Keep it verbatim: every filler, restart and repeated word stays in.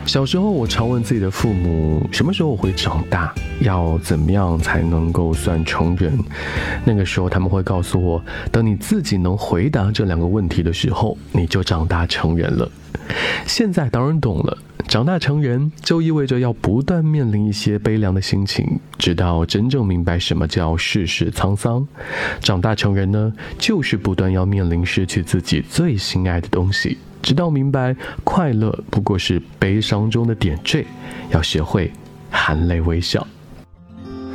小时候，我常问自己的父母，什么时候我会长大，要怎么样才能够算成人？那个时候，他们会告诉我，等你自己能回答这两个问题的时候，你就长大成人了。现在当然懂了，长大成人就意味着要不断面临一些悲凉的心情，直到真正明白什么叫世事沧桑。长大成人呢，就是不断要面临失去自己最心爱的东西，直到明白快乐不过是悲伤中的点缀，要学会含泪微笑。